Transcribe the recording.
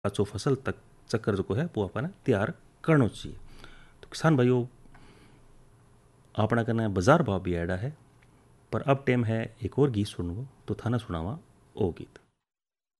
पाछो फसल तक चक्कर जो है वो अपने तैयार करना चाहिए। तो किसान भाइयों, अपना कने बाजार भाव भी आड़ा है, पर अब टाइम है एक और गीत सुनवो, तो थाना सुनावा ओ गीत।